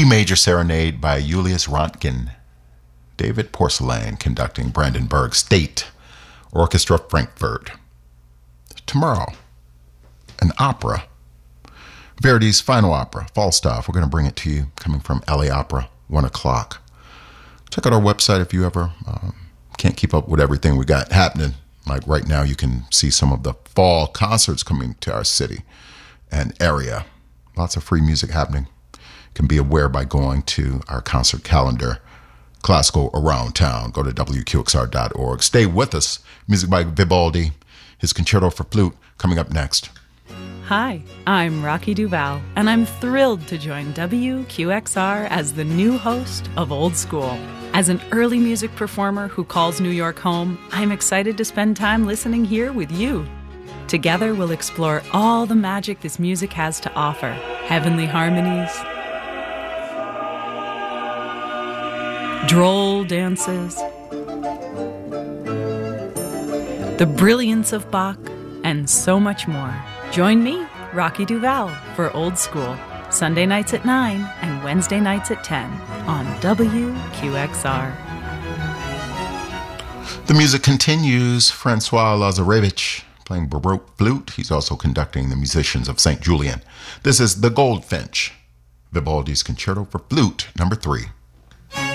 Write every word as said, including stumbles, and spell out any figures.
Major Serenade by Julius Röntgen. David Porcelain conducting Brandenburg State Orchestra Frankfurt. Tomorrow, an opera. Verdi's final opera, Falstaff. We're going to bring it to you, coming from L A Opera, one o'clock. Check out our website if you ever um, can't keep up with everything we got happening. Like right now, you can see some of the fall concerts coming to our city and area. Lots of free music happening. Can be aware by going to our concert calendar, Classical Around Town. Go to W Q X R dot org. Stay with us. Music by Vivaldi, his Concerto for Flute, coming up next. Hi, I'm Rocky Duval, and I'm thrilled to join W Q X R as the new host of Old School. As an early music performer who calls New York home, I'm excited to spend time listening here with you. Together, we'll explore all the magic this music has to offer. Heavenly harmonies, droll dances, the brilliance of Bach, and so much more. Join me, Rocky Duval, for Old School, Sunday nights at nine and Wednesday nights at ten on W Q X R. The music continues. Francois Lazarevich playing Baroque flute. He's also conducting the musicians of Saint Julian. This is The Goldfinch, Vivaldi's Concerto for Flute, number three.